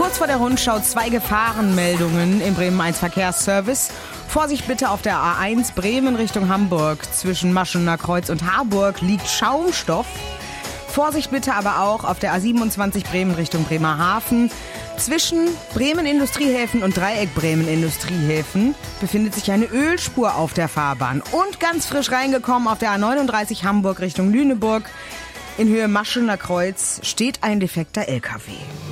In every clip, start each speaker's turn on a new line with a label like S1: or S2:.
S1: Kurz vor der Rundschau 2 Gefahrenmeldungen im Bremen 1 Verkehrsservice. Vorsicht bitte auf der A1 Bremen Richtung Hamburg. Zwischen Maschener Kreuz und Harburg liegt Schaumstoff. Vorsicht bitte aber auch auf der A27 Bremen Richtung Bremerhaven. Zwischen Bremen Industriehäfen und Dreieck Bremen Industriehäfen befindet sich eine Ölspur auf der Fahrbahn. Und ganz frisch reingekommen auf der A39 Hamburg Richtung Lüneburg. In Höhe Maschener Kreuz steht ein defekter LKW.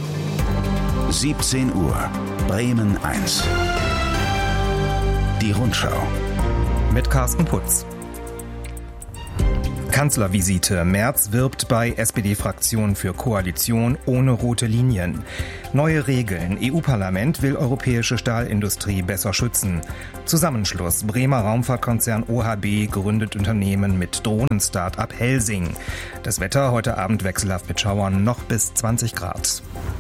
S2: 17 Uhr, Bremen 1. Die Rundschau.
S3: Mit Carsten Putz. Kanzlervisite. Merz wirbt bei SPD-Fraktion für Koalition ohne rote Linien. Neue Regeln. EU-Parlament will europäische Stahlindustrie besser schützen. Zusammenschluss. Bremer Raumfahrtkonzern OHB gründet Unternehmen mit Drohnen-Start-up Helsing. Das Wetter heute Abend wechselhaft mit Schauern, noch bis 20 Grad.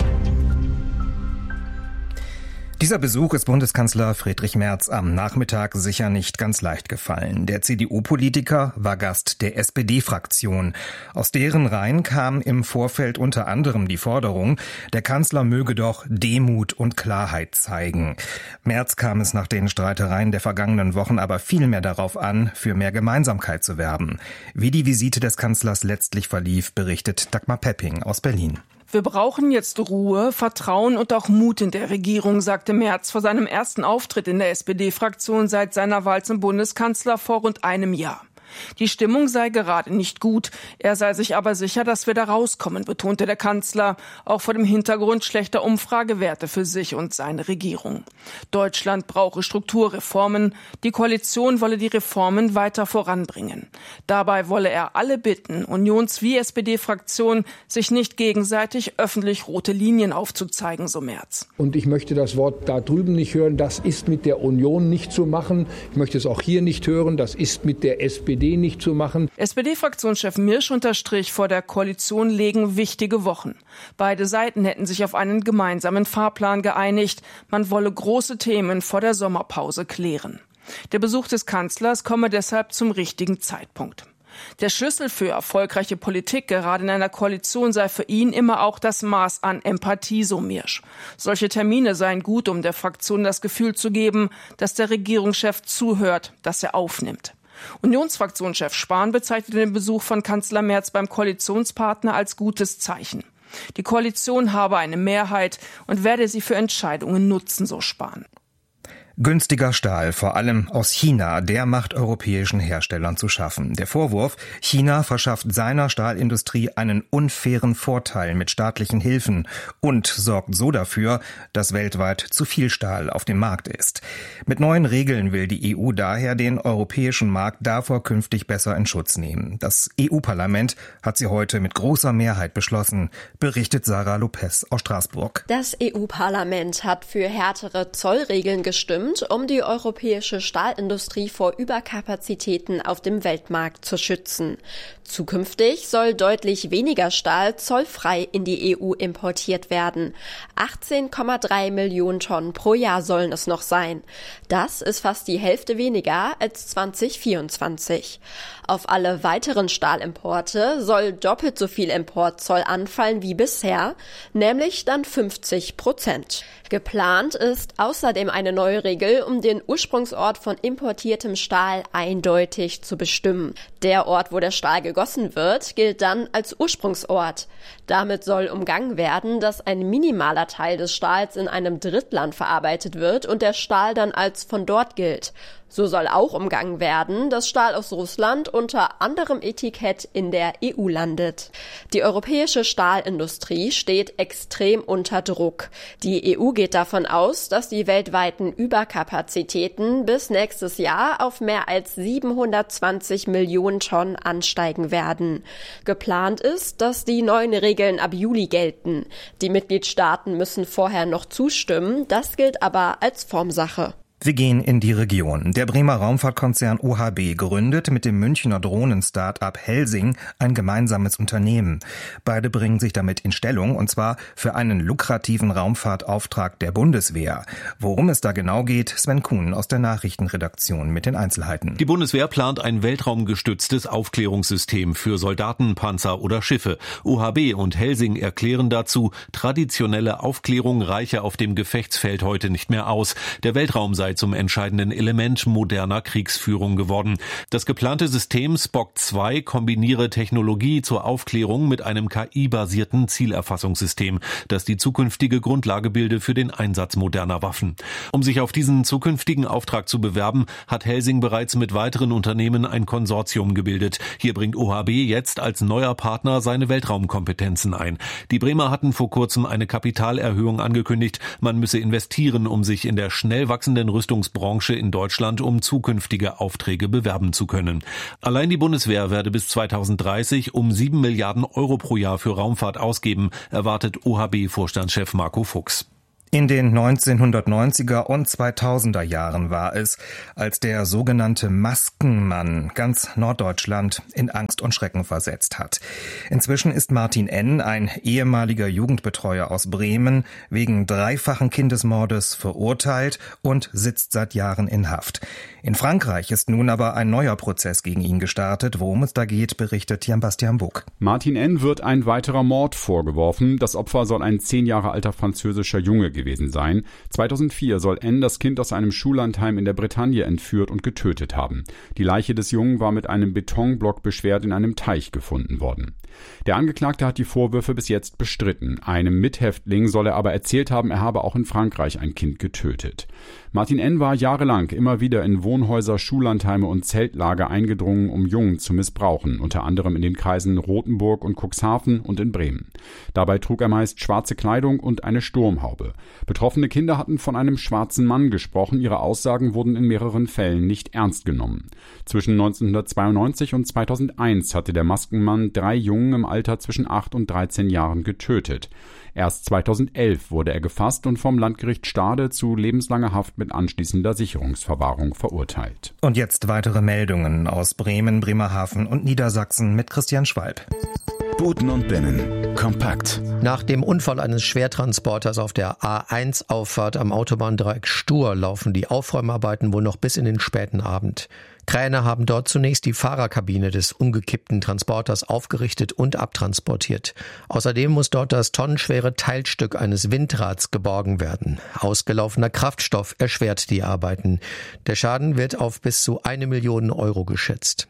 S3: Dieser Besuch ist Bundeskanzler Friedrich Merz am Nachmittag sicher nicht ganz leicht gefallen. Der CDU-Politiker war Gast der SPD-Fraktion. Aus deren Reihen kam im Vorfeld unter anderem die Forderung, der Kanzler möge doch Demut und Klarheit zeigen. Merz kam es nach den Streitereien der vergangenen Wochen aber viel mehr darauf an, für mehr Gemeinsamkeit zu werben. Wie die Visite des Kanzlers letztlich verlief, berichtet Dagmar Pepping aus Berlin.
S4: Wir brauchen jetzt Ruhe, Vertrauen und auch Mut in der Regierung, sagte Merz vor seinem ersten Auftritt in der SPD-Fraktion seit seiner Wahl zum Bundeskanzler vor rund einem Jahr. Die Stimmung sei gerade nicht gut. Er sei sich aber sicher, dass wir da rauskommen, betonte der Kanzler, auch vor dem Hintergrund schlechter Umfragewerte für sich und seine Regierung. Deutschland brauche Strukturreformen. Die Koalition wolle die Reformen weiter voranbringen. Dabei wolle er alle bitten, Unions- wie SPD-Fraktion, sich nicht gegenseitig öffentlich rote Linien aufzuzeigen, so Merz.
S5: Und ich möchte das Wort da drüben nicht hören, das ist mit der Union nicht zu machen. Ich möchte es auch hier nicht hören, das ist mit der SPD nicht zu machen.
S4: SPD-Fraktionschef Mirsch unterstrich, vor der Koalition legen wichtige Wochen. Beide Seiten hätten sich auf einen gemeinsamen Fahrplan geeinigt. Man wolle große Themen vor der Sommerpause klären. Der Besuch des Kanzlers komme deshalb zum richtigen Zeitpunkt. Der Schlüssel für erfolgreiche Politik, gerade in einer Koalition, sei für ihn immer auch das Maß an Empathie, so Mirsch. Solche Termine seien gut, um der Fraktion das Gefühl zu geben, dass der Regierungschef zuhört, dass er aufnimmt. Unionsfraktionschef Spahn bezeichnete den Besuch von Kanzler Merz beim Koalitionspartner als gutes Zeichen. Die Koalition habe eine Mehrheit und werde sie für Entscheidungen nutzen, so Spahn.
S3: Günstiger Stahl, vor allem aus China, der macht europäischen Herstellern zu schaffen. Der Vorwurf, China verschafft seiner Stahlindustrie einen unfairen Vorteil mit staatlichen Hilfen und sorgt so dafür, dass weltweit zu viel Stahl auf dem Markt ist. Mit neuen Regeln will die EU daher den europäischen Markt davor künftig besser in Schutz nehmen. Das EU-Parlament hat sie heute mit großer Mehrheit beschlossen, berichtet Sarah Lopez aus Straßburg.
S6: Das EU-Parlament hat für härtere Zollregeln gestimmt, um die europäische Stahlindustrie vor Überkapazitäten auf dem Weltmarkt zu schützen. Zukünftig soll deutlich weniger Stahl zollfrei in die EU importiert werden. 18,3 Millionen Tonnen pro Jahr sollen es noch sein. Das ist fast die Hälfte weniger als 2024. Auf alle weiteren Stahlimporte soll doppelt so viel Importzoll anfallen wie bisher, nämlich dann 50%. Geplant ist außerdem eine neue Regel, um den Ursprungsort von importiertem Stahl eindeutig zu bestimmen. Der Ort, wo der Stahl gegossen wird, gilt dann als Ursprungsort. Damit soll umgangen werden, dass ein minimaler Teil des Stahls in einem Drittland verarbeitet wird und der Stahl dann als von dort gilt. So soll auch umgangen werden, dass Stahl aus Russland unter anderem Etikett in der EU landet. Die europäische Stahlindustrie steht extrem unter Druck. Die EU geht davon aus, dass die weltweiten Überkapazitäten bis nächstes Jahr auf mehr als 720 Millionen Tonnen ansteigen werden. Geplant ist, dass die neuen Regeln ab Juli gelten. Die Mitgliedstaaten müssen vorher noch zustimmen, das gilt aber als Formsache.
S3: Wir gehen in die Region. Der Bremer Raumfahrtkonzern OHB gründet mit dem Münchner Drohnen-Start-up Helsing ein gemeinsames Unternehmen. Beide bringen sich damit in Stellung, und zwar für einen lukrativen Raumfahrtauftrag der Bundeswehr. Worum es da genau geht, Sven Kuhn aus der Nachrichtenredaktion mit den Einzelheiten.
S7: Die Bundeswehr plant ein weltraumgestütztes Aufklärungssystem für Soldaten, Panzer oder Schiffe. OHB und Helsing erklären dazu, traditionelle Aufklärung reiche auf dem Gefechtsfeld heute nicht mehr aus. Der Weltraum sei zum entscheidenden Element moderner Kriegsführung geworden. Das geplante System Spock 2 kombiniere Technologie zur Aufklärung mit einem KI-basierten Zielerfassungssystem, das die zukünftige Grundlage bilde für den Einsatz moderner Waffen. Um sich auf diesen zukünftigen Auftrag zu bewerben, hat Helsing bereits mit weiteren Unternehmen ein Konsortium gebildet. Hier bringt OHB jetzt als neuer Partner seine Weltraumkompetenzen ein. Die Bremer hatten vor kurzem eine Kapitalerhöhung angekündigt. Man müsse investieren, um sich in der schnell wachsenden Rüstungsbranche in Deutschland um zukünftige Aufträge bewerben zu können. Allein die Bundeswehr werde bis 2030 um 7 Milliarden Euro pro Jahr für Raumfahrt ausgeben, erwartet OHB-Vorstandschef Marco Fuchs.
S3: In den 1990er und 2000er Jahren war es, als der sogenannte Maskenmann ganz Norddeutschland in Angst und Schrecken versetzt hat. Inzwischen ist Martin N., ein ehemaliger Jugendbetreuer aus Bremen, wegen dreifachen Kindesmordes verurteilt und sitzt seit Jahren in Haft. In Frankreich ist nun aber ein neuer Prozess gegen ihn gestartet. Worum es da geht, berichtet Jan-Bastian Buck.
S8: Martin N. wird ein weiterer Mord vorgeworfen. Das Opfer soll ein 10 Jahre alter französischer Junge gewesen sein. 2004 soll N. das Kind aus einem Schullandheim in der Bretagne entführt und getötet haben. Die Leiche des Jungen war mit einem Betonblock beschwert in einem Teich gefunden worden. Der Angeklagte hat die Vorwürfe bis jetzt bestritten. Einem Mithäftling soll er aber erzählt haben, er habe auch in Frankreich ein Kind getötet. Martin N. war jahrelang immer wieder in Wohnhäuser, Schullandheime und Zeltlager eingedrungen, um Jungen zu missbrauchen, unter anderem in den Kreisen Rothenburg und Cuxhaven und in Bremen. Dabei trug er meist schwarze Kleidung und eine Sturmhaube. Betroffene Kinder hatten von einem schwarzen Mann gesprochen, ihre Aussagen wurden in mehreren Fällen nicht ernst genommen. Zwischen 1992 und 2001 hatte der Maskenmann 3 Jungen im Alter zwischen 8 und 13 Jahren getötet. Erst 2011 wurde er gefasst und vom Landgericht Stade zu lebenslanger Haft mit anschließender Sicherungsverwahrung verurteilt.
S3: Und jetzt weitere Meldungen aus Bremen, Bremerhaven und Niedersachsen mit Christian Schwalb.
S2: Boten und Binnen. Kompakt.
S9: Nach dem Unfall eines Schwertransporters auf der A1-Auffahrt am Autobahndreieck Stur laufen die Aufräumarbeiten wohl noch bis in den späten Abend. Kräne haben dort zunächst die Fahrerkabine des umgekippten Transporters aufgerichtet und abtransportiert. Außerdem muss dort das tonnenschwere Teilstück eines Windrads geborgen werden. Ausgelaufener Kraftstoff erschwert die Arbeiten. Der Schaden wird auf bis zu 1 Million Euro geschätzt.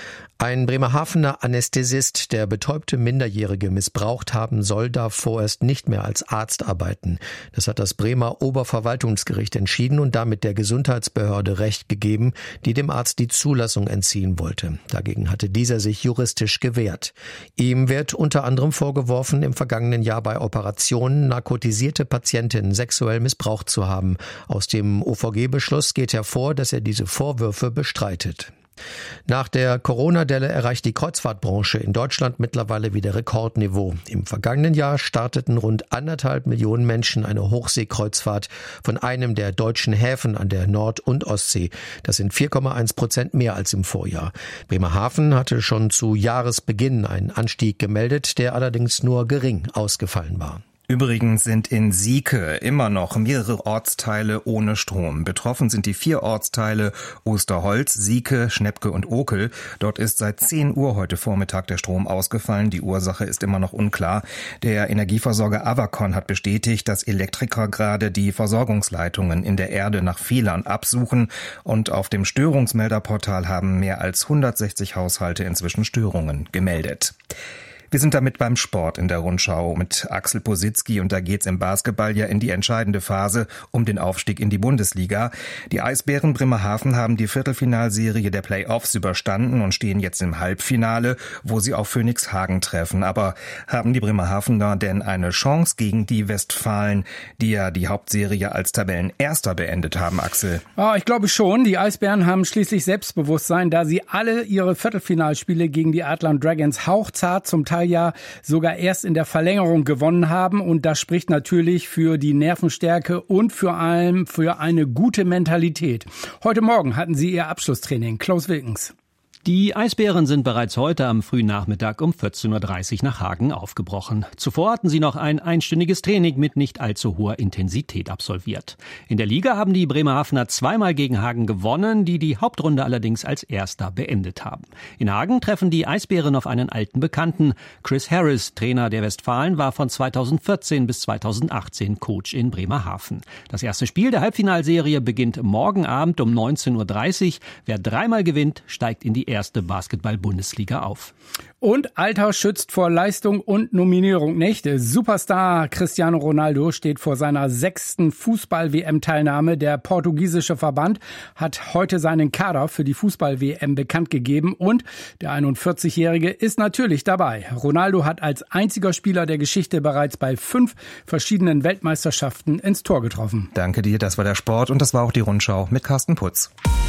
S9: Ein Bremerhavener Anästhesist, der betäubte Minderjährige missbraucht haben soll, darf vorerst nicht mehr als Arzt arbeiten. Das hat das Bremer Oberverwaltungsgericht entschieden und damit der Gesundheitsbehörde Recht gegeben, die dem Arzt die Zulassung entziehen wollte. Dagegen hatte dieser sich juristisch gewehrt. Ihm wird unter anderem vorgeworfen, im vergangenen Jahr bei Operationen narkotisierte Patientinnen sexuell missbraucht zu haben. Aus dem OVG-Beschluss geht hervor, dass er diese Vorwürfe bestreitet. Nach der Corona-Delle erreicht die Kreuzfahrtbranche in Deutschland mittlerweile wieder Rekordniveau. Im vergangenen Jahr starteten rund 1,5 Millionen Menschen eine Hochseekreuzfahrt von einem der deutschen Häfen an der Nord- und Ostsee. Das sind 4,1% mehr als im Vorjahr. Bremerhaven hatte schon zu Jahresbeginn einen Anstieg gemeldet, der allerdings nur gering ausgefallen war.
S3: Übrigens sind in Sieke immer noch mehrere Ortsteile ohne Strom. Betroffen sind die 4 Ortsteile Osterholz, Sieke, Schnepke und Okel. Dort ist seit 10 Uhr heute Vormittag der Strom ausgefallen. Die Ursache ist immer noch unklar. Der Energieversorger Avacon hat bestätigt, dass Elektriker gerade die Versorgungsleitungen in der Erde nach Fehlern absuchen. Und auf dem Störungsmelderportal haben mehr als 160 Haushalte inzwischen Störungen gemeldet. Wir sind damit beim Sport in der Rundschau mit Axel Positzky und da geht's im Basketball ja in die entscheidende Phase um den Aufstieg in die Bundesliga. Die Eisbären Bremerhaven haben die Viertelfinalserie der Playoffs überstanden und stehen jetzt im Halbfinale, wo sie auf Phönix Hagen treffen. Aber haben die Bremerhavener denn eine Chance gegen die Westfalen, die ja die Hauptserie als Tabellenerster beendet haben, Axel?
S10: Ja, ich glaube schon. Die Eisbären haben schließlich Selbstbewusstsein, da sie alle ihre Viertelfinalspiele gegen die Adler Dragons hauchzart zum Teil Teil ja sogar erst in der Verlängerung gewonnen haben. Und das spricht natürlich für die Nervenstärke und vor allem für eine gute Mentalität. Heute Morgen hatten sie ihr Abschlusstraining. Klaus Wilkens.
S11: Die Eisbären sind bereits heute am frühen Nachmittag um 14.30 Uhr nach Hagen aufgebrochen. Zuvor hatten sie noch ein einstündiges Training mit nicht allzu hoher Intensität absolviert. In der Liga haben die Bremerhavener zweimal gegen Hagen gewonnen, die Hauptrunde allerdings als Erster beendet haben. In Hagen treffen die Eisbären auf einen alten Bekannten. Chris Harris, Trainer der Westfalen, war von 2014 bis 2018 Coach in Bremerhaven. Das erste Spiel der Halbfinalserie beginnt morgen Abend um 19.30 Uhr. Wer dreimal gewinnt, steigt in die erste Basketball-Bundesliga auf.
S10: Und Alter schützt vor Leistung und Nominierung nicht. Superstar Cristiano Ronaldo steht vor seiner 6. Fußball-WM-Teilnahme. Der portugiesische Verband hat heute seinen Kader für die Fußball-WM bekannt gegeben und der 41-Jährige ist natürlich dabei. Ronaldo hat als einziger Spieler der Geschichte bereits bei 5 verschiedenen Weltmeisterschaften ins Tor getroffen.
S3: Danke dir, das war der Sport und das war auch die Rundschau mit Carsten Putz.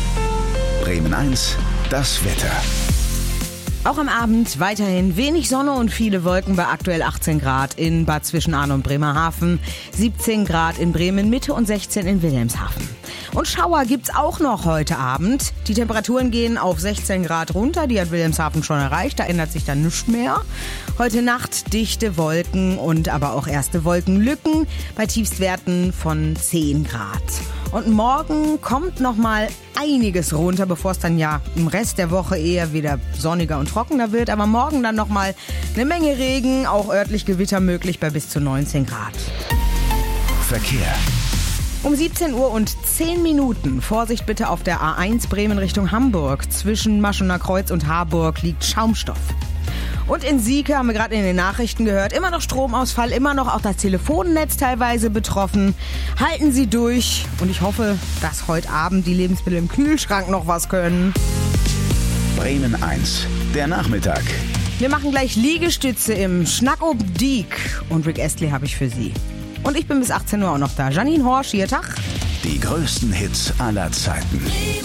S2: Bremen 1, das Wetter.
S1: Auch am Abend weiterhin wenig Sonne und viele Wolken bei aktuell 18 Grad in Bad Zwischenahn und Bremerhaven, 17 Grad in Bremen Mitte und 16 in Wilhelmshaven. Und Schauer gibt's auch noch heute Abend. Die Temperaturen gehen auf 16 Grad runter, die hat Wilhelmshaven schon erreicht, da ändert sich dann nichts mehr. Heute Nacht dichte Wolken und aber auch erste Wolkenlücken bei Tiefstwerten von 10 Grad. Und morgen kommt noch mal einiges runter, bevor es dann ja im Rest der Woche eher wieder sonniger und trockener wird. Aber morgen dann noch mal eine Menge Regen, auch örtlich Gewitter möglich bei bis zu 19 Grad.
S2: Verkehr.
S1: Um 17 Uhr und 10 Minuten. Vorsicht bitte auf der A1 Bremen Richtung Hamburg. Zwischen Maschener Kreuz und Harburg liegt Schaumstoff. Und in Sieke haben wir gerade in den Nachrichten gehört, immer noch Stromausfall, immer noch auch das Telefonnetz teilweise betroffen. Halten Sie durch und ich hoffe, dass heute Abend die Lebensmittel im Kühlschrank noch was können.
S2: Bremen 1, der Nachmittag.
S1: Wir machen gleich Liegestütze im Schnack-ob-Diek und Rick Astley habe ich für Sie. Und ich bin bis 18 Uhr auch noch da. Janine Horsch, hier, Tag.
S2: Die größten Hits aller Zeiten.